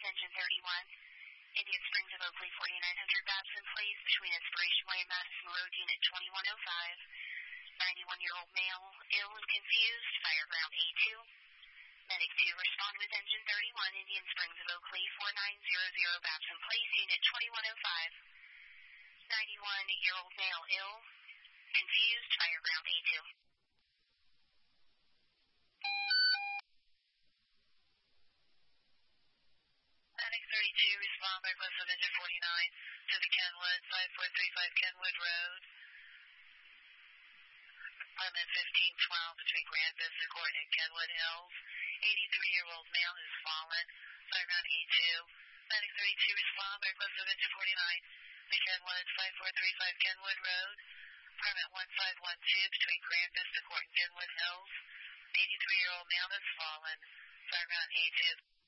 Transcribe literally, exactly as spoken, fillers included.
engine thirty-one. Indian Springs of Oakley, forty-nine hundred Babson Place, between Inspiration Way and Madison Road, Unit twenty-one oh five. ninety-one-year-old male, ill and confused, fireground A two. Medic two, respond with engine thirty-one, Indian Springs of Oakley, forty-nine hundred Babson Place, Unit twenty-one oh five. ninety-one-year-old male, ill, confused, fireground A two. Medic thirty-two, respond by request of engine forty-nine to the Kenwood, five four three five Kenwood Road. Apartment fifteen twelve between Grand Vista Court and Kenwood Hills. eighty-three-year-old male has fallen, fireground A two. Medic thirty-two, respond by request of engine forty-nine to Kenwood, five four three five Kenwood Road. Apartment one five one two between Grand Vista Court and Kenwood Hills. eighty-three-year-old male has fallen, fireground A two.